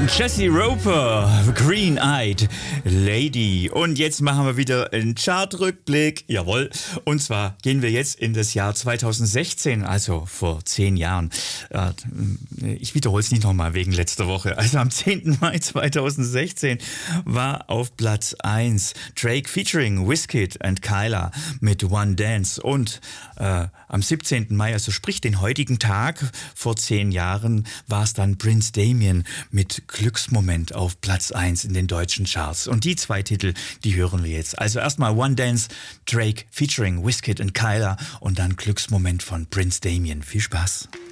Jesse Roper, Green-Eyed Lady. Und jetzt machen wir wieder einen Chartrückblick. Jawohl. Und zwar gehen wir jetzt in das Jahr 2016, also vor 10 Jahren. Ich wiederhole es nicht nochmal wegen letzter Woche. Also am 10. Mai 2016 war auf Platz 1 Drake featuring Wizkid and Kyla mit One Dance. Und am 17. Mai, also sprich den heutigen Tag vor 10 Jahren, war es dann Prince Damien mit Glücksmoment auf Platz 1 in den deutschen Charts. Und die 2 Titel, die hören wir jetzt. Also erstmal One Dance, Drake featuring Wizkid and Kyla und dann Glücksmoment von Prince Damien. Viel Spaß.